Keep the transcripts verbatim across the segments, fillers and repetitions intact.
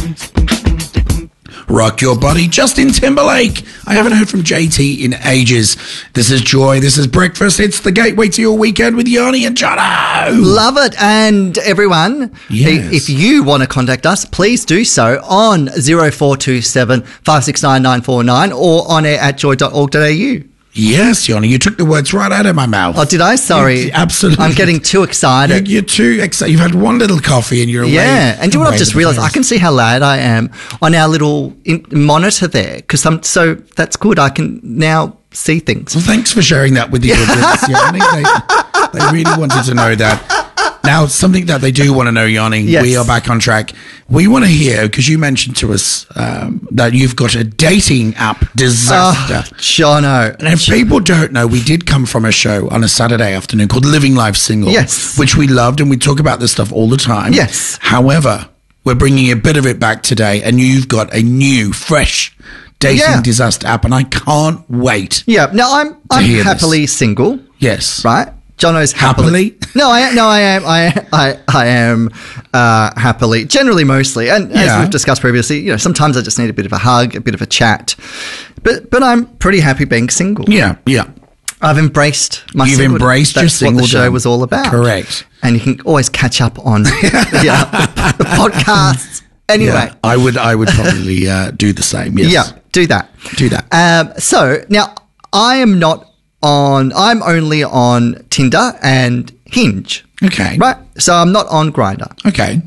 Rock Your Body, Justin Timberlake. I haven't heard from J T in ages. This is Joy. This is Breakfast. It's the gateway to your weekend with Yanni and Jono. Love it. And everyone, Yes. if you want to contact us, please do so on zero four two seven, five six nine, nine four nine or on air at joy dot org dot a u. Yes, Yanni, you took the words right out of my mouth. Oh, did I? Sorry. You- absolutely. I'm getting too excited. You're, you're too excited. You've had one little coffee and you're away. Yeah, and do you know what I've away just with realised? I things. can see how loud I am on our little in- monitor there because I'm so that's good. I can now see things. Well, thanks for sharing that with the audience, Yanni. They, they really wanted to know that. Now, something that they do want to know, Yanni, Yes. we are back on track. We want to hear, because you mentioned to us um, that you've got a dating app disaster. Oh, Jono. And if people don't know, we did come from a show on a Saturday afternoon called Living Life Single. Yes. Which we loved, and we talk about this stuff all the time. Yes. However, we're bringing a bit of it back today, and you've got a new, fresh dating Yeah. disaster app, and I can't wait. Yeah. Now I'm I'm hear this. happily single, Yes. right? Jono's happily. Happily? No, I no, I am. I I I am uh, happily. Generally, mostly, and as Yeah. we've discussed previously, you know, sometimes I just need a bit of a hug, a bit of a chat. But but I'm pretty happy being single. Yeah, yeah. I've embraced my You've singledom. embraced your That's what the singledom. show was all about. Correct. And you can always catch up on yeah, the podcasts. Anyway, Yeah, I would I would probably uh, do the same, yes. yeah, do that. Do that. Um, so now I am not on. I'm only on Tinder and Hinge. Okay. Right. So I'm not on Grindr. Okay.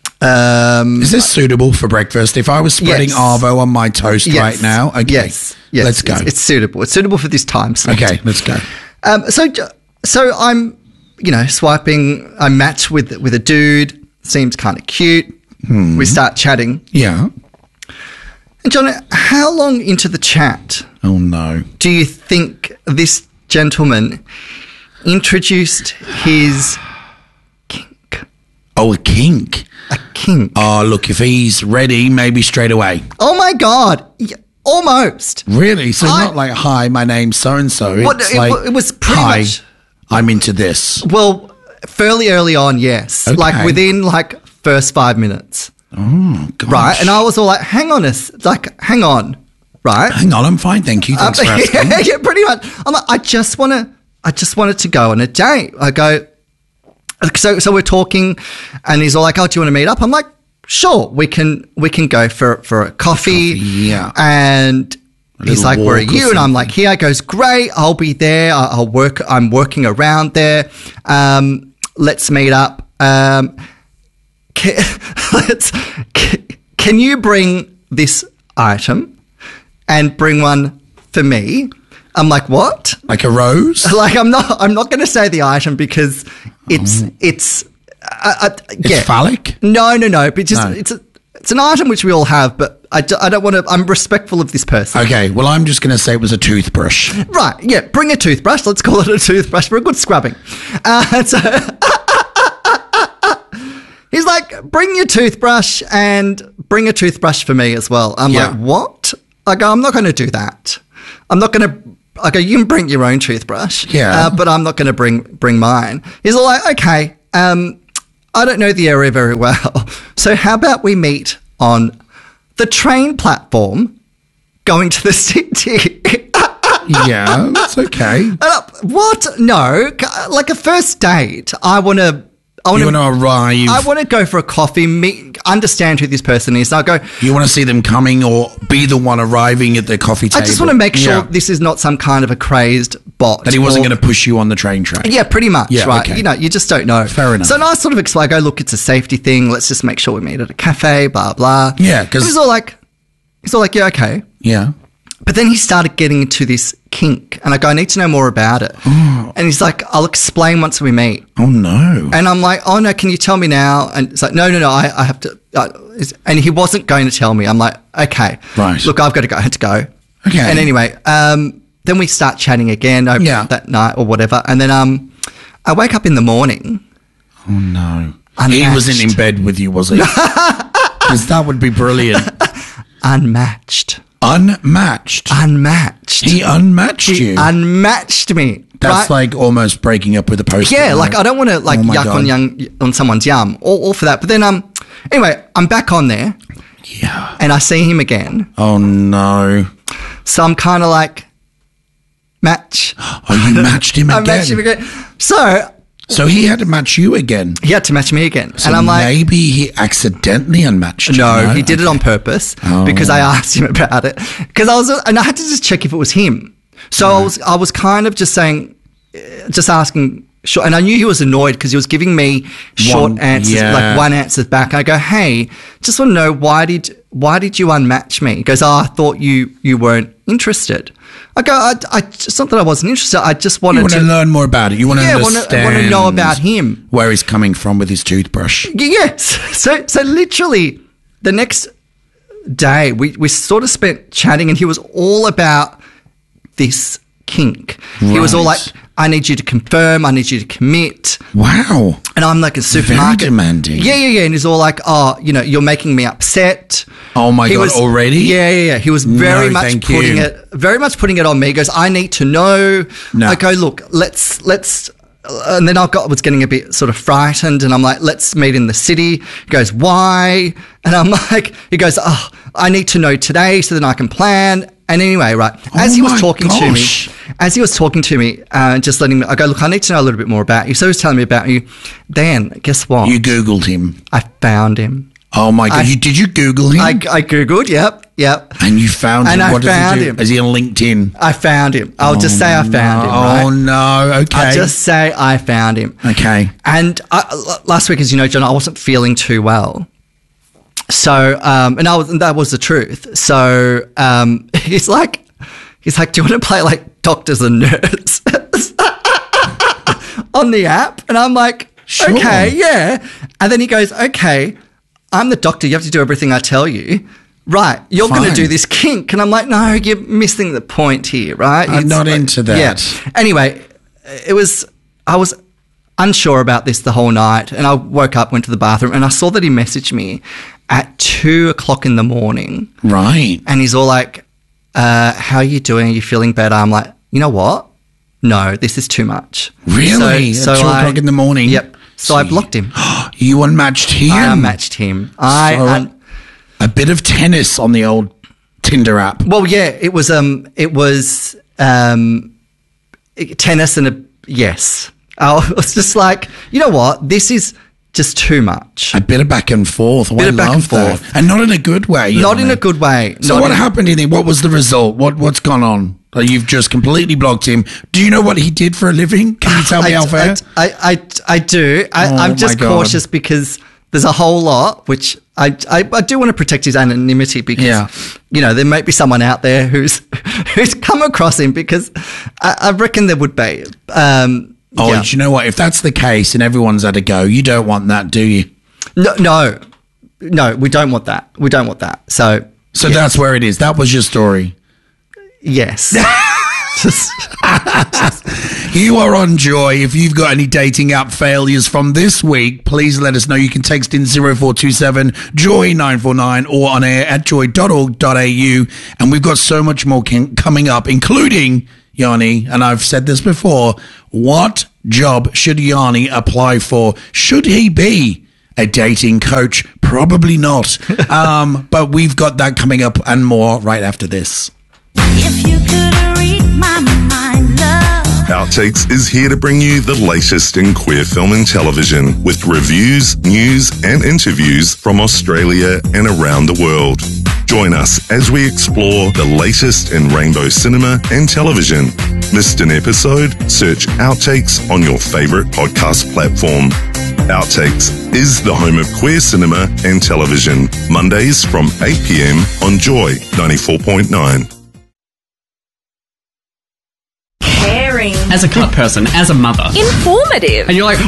Um, Is this suitable for breakfast? If I was spreading Yes. Arvo on my toast yes. right now, okay. Yes. Yes. Let's go. It's, it's suitable. It's suitable for this time slot. okay, let's go. Um, so, so I'm, you know, swiping. I match with with a dude. Seems kind of cute. Hmm. We start chatting. Yeah. And John, how long into the chat Oh no. do you think this gentleman introduced his kink? Oh, a kink. A kink. Oh, look, if he's ready, maybe straight away. Oh my God. Yeah, almost. Really? So I- not like, hi, my name's so-and-so. Well, It's it- like, it was pretty hi, much- I'm into this. Well, fairly early on, yes. Okay. Like within like first five minutes. Oh, gosh. Right. And I was all like, hang on a s- like, hang on. Right. Hang on, I'm fine, thank you. Thanks Um, for asking. yeah, pretty much. I'm like, I just want to, I just wanted to go on a date. I go, so, so we're talking and he's all like, oh, do you want to meet up? I'm like, sure, we can, we can go for, for a coffee. Coffee, yeah. And he's little like, where are walk or you? And I'm something. like, here. I goes, great. I'll be there. I- I'll work. I'm working around there. Um, let's meet up. Um, can, let's, can, can you bring this item and bring one for me? I'm like, what? Like a rose? Like, I'm not. I'm not going to say the item because it's it's. Uh, uh, It's yeah. phallic? No, no, no. But just No. it's a, it's an item which we all have, but I, do, I don't want to. I'm respectful of this person. Okay, well, I'm just going to say it was a toothbrush. Right? Yeah. Bring a toothbrush. Let's call it a toothbrush for a good scrubbing. Uh, so he's like, bring your toothbrush and bring a toothbrush for me as well. I'm Yeah. like, what? I go, I'm not going to do that. I'm not going to. I go, you can bring your own toothbrush. Yeah. Uh, but I'm not going to bring bring mine. He's all like, okay. Um, I don't know the area very well. So how about we meet on the train platform going to the city? Yeah, that's okay. Uh, what? No, like a first date. I want to. I want You want to arrive. I want to go for a coffee, meet, understand who this person is. I go. You want to see them coming or be the one arriving at their coffee table. I just want to make sure Yeah. this is not some kind of a crazed bot. that he wasn't or- going to push you on the train track. Yeah, pretty much, Yeah, right? okay. You know, you just don't know. Fair enough. So and I sort of explain, I go, look, it's a safety thing. Let's just make sure we meet at a cafe, blah, blah. Yeah, 'cause- he's all like, he's all like, yeah, okay. Yeah. But then he started getting into this kink, and I go, I need to know more about it. And he's like, I'll explain once we meet. Oh, no. And I'm like, oh no, can you tell me now? And it's like, no, no, no, I, I have to. Uh, it's- and he wasn't going to tell me. I'm like, okay, Right. Look, I've got to go. I had to go. Okay. And anyway, um, then we start chatting again over Yeah. that night or whatever. And then um, I wake up in the morning. Oh, no. Unmatched. He wasn't in bed with you, was he? Because that would be brilliant. Unmatched. Unmatched. Unmatched. He unmatched He you. unmatched me. That's right? like almost breaking up with a post. Yeah, like I don't want to like Oh my yuck God. on young on someone's yum, all, all for that. But then um, anyway, I'm back on there, Yeah. And I see him again. Oh, no. So I'm kind of like, match. Oh, you matched him I again. matched him again. So So he had to match you again. he had to match me again. So and I'm like, maybe he accidentally unmatched you. no, he did it on purpose Oh. because I asked him about it. Because I was, and I had to just check if it was him. So I was, I was kind of just saying, uh, just asking, short, and I knew he was annoyed because he was giving me short One- answers, yeah. like one answer back. I go, hey, just want to know why did why did you unmatch me? He goes, oh, I thought you you weren't interested. I go, I, I it's not that I wasn't interested. I just wanted You want to to learn more about it. You want to Yeah, I wanna- I understand. wanna know about him. Where he's coming from with his toothbrush. Yes. So so literally the next day we, we sort of spent chatting and he was all about this kink. He was all like, Right. I need you to confirm, I need you to commit. Wow. And I'm like a supermarket. demanding. Yeah, yeah, yeah. And he's all like, oh, you know, you're making me upset. Oh my He God, was- already? Yeah, yeah, yeah. He was very No, much thank putting you. it, very much putting it on me. He goes, I need to know. No. I go, look, let's, let's, and then I got, was getting a bit sort of frightened and I'm like, let's meet in the city. He goes, why? And I'm like, he goes, oh, I need to know today so then I can plan. And anyway, right, as Oh he was my talking gosh. to me, as he was talking to me, uh, just letting me, I go, look, I need to know a little bit more about you. So he was telling me about you. Then, guess what? You Googled him. I found him. Oh my God. I- you, did you Google him? I, I Googled, yep, yep. and you found And him. I What does found he do? him. Is he on LinkedIn? I found him. I'll just say I found him, right? Oh no. Okay. I'll just say I found him. Okay. And I, l- last week, as you know, John, I wasn't feeling too well. So, um, and, I was, and that was the truth. So um, he's like, he's like, do you want to play like doctors and nurses on the app? And I'm like, Sure. okay, yeah. And then he goes, okay, I'm the doctor. You have to do everything I tell you. Right. You're going to Fine. do this kink. And I'm like, no, you're missing the point here, right? I'm It's not like- into that. Yeah. Anyway, it was, I was unsure about this the whole night. And I woke up, went to the bathroom, and I saw that he messaged me at two o'clock in the morning. Right. And he's all like, uh, how are you doing? Are you feeling better? I'm like, you know what? No, this is too much. Really? So, At so two I- o'clock in the morning? Yep. So I blocked him. You unmatched him. I unmatched him. I So, un- a bit of tennis on the old Tinder app. well, yeah, it was um, it was um, it- tennis and a yes. I was just like, you know what? This is just too much. A bit of back and forth. Oh, Bit I of back love and that. forth. And not in a good way. Not Yanni. in a good way. So Not what in- happened in it? What was the result? What What's gone on? Uh, You've just completely blocked him. Do you know what he did for a living? Can you tell me, I, Alpha? I, I, I, I do. I, Oh, I'm just my God. cautious because there's a whole lot which I, I, I do want to protect his anonymity because, Yeah. you know, there might be someone out there who's who's come across him because I, I reckon there would be. Um, Oh, yeah. do you know what? If that's the case and everyone's had a go, you don't want that, do you? No, no, no, we don't want that. We don't want that. So, So yeah. that's where it is. That was your story. yes. Just- You are on Joy. If you've got any dating app failures from this week, please let us know. You can text in zero four two seven joy nine four nine or on air at joy dot org dot a u. And we've got so much more kin- coming up, including, Yanni, and I've said this before, what job should Yanni apply for? Should he be a dating coach? Probably not. um, but we've got that coming up and more right after this. If you could read my mind, love. Outtakes is here to bring you the latest in queer film and television with reviews, news, and interviews from Australia and around the world. Join us as we explore the latest in rainbow cinema and television. Missed an episode? Search Outtakes on your favorite podcast platform. Outtakes is the home of queer cinema and television. Mondays from eight p.m. on Joy ninety-four point nine. Caring. As a cut person, as a mother, Informative. and you're like,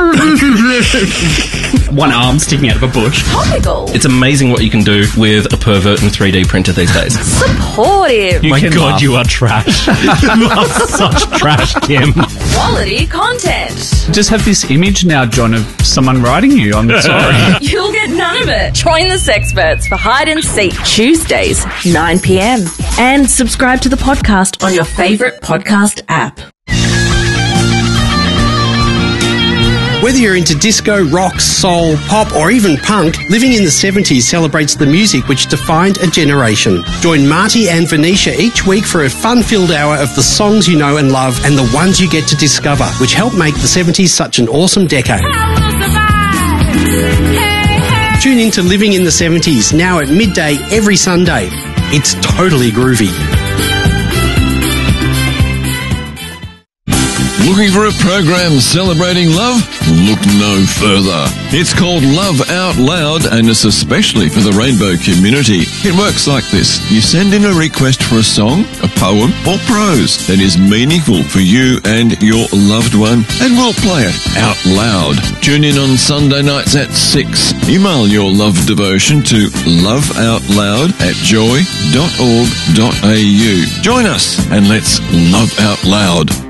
one arm sticking out of a bush. Topical. It's amazing what you can do with a pervert and three D printer these days. Supportive. My can God, laugh. you are trash. You are such trash, Kim. Quality content. Just have this image now, John, of someone writing you. I'm sorry. You'll get none of it. Join the Sexperts for Hide and Seek Tuesdays, nine p.m. And subscribe to the podcast on your favourite podcast app. Whether you're into disco, rock, soul, pop or even punk, Living in the seventies celebrates the music which defined a generation. Join Marty and Venetia each week for a fun-filled hour of the songs you know and love and the ones you get to discover, which helped make the seventies such an awesome decade. Tune in to Living in the seventies, now at midday every Sunday. It's totally groovy. Looking for a program celebrating love? Look no further. It's called Love Out Loud and it's especially for the rainbow community. It works like this. You send in a request for a song, a poem or prose that is meaningful for you and your loved one and we'll play it out loud. Tune in on Sunday nights at six. Email your love devotion to loveoutloud at joy dot org dot a u. Join us and let's love out loud.